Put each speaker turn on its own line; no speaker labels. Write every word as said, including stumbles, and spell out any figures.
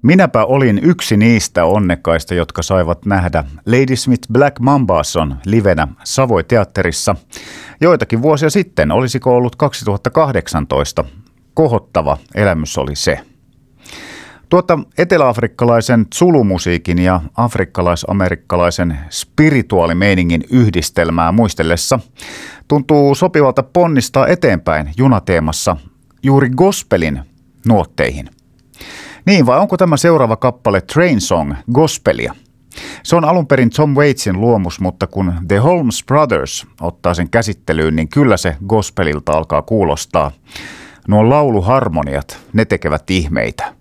Minäpä olin yksi niistä onnekkaista, jotka saivat nähdä Ladysmith Black Mambason livenä Savoy-teatterissa joitakin vuosia sitten. Olisiko ollut kaksituhattakahdeksantoista? Kohottava elämys oli se. Tuota eteläafrikkalaisen zulumusiikin ja afrikkalais-amerikkalaisen spirituaalimeiningin yhdistelmää muistellessa tuntuu sopivalta ponnistaa eteenpäin junateemassa juuri gospelin nuotteihin. Niin, vai onko tämä seuraava kappale Train Song gospelia? Se on alun perin Tom Waitsin luomus, mutta kun The Holmes Brothers ottaa sen käsittelyyn, niin kyllä se gospelilta alkaa kuulostaa. Nuo lauluharmoniat, ne tekevät ihmeitä.